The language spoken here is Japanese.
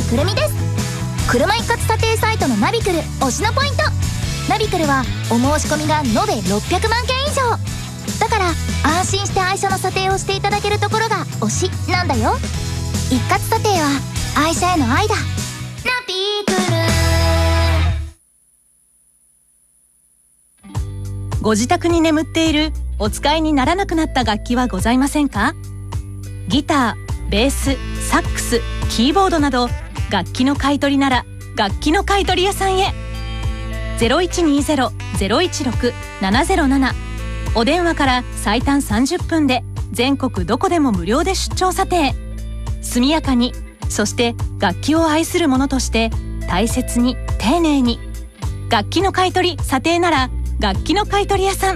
くるみです。車一括査定サイトのナビクル推しのポイント。ナビクルはお申し込みが延べ600万件以上だから、安心して愛車の査定をしていただけるところが推しなんだよ。一括査定は愛車への愛だ。ナビクル。 ご自宅に眠っているお使いにならなくなった楽器はございませんか？ギター、ベース、サックス、キーボードなど楽器の買い取りなら楽器の買い取り屋さんへ。 0120-016-707 お電話から最短30分で全国どこでも無料で出張査定。速やかに、そして楽器を愛する者として大切に丁寧に。楽器の買い取り査定なら楽器の買い取り屋さん。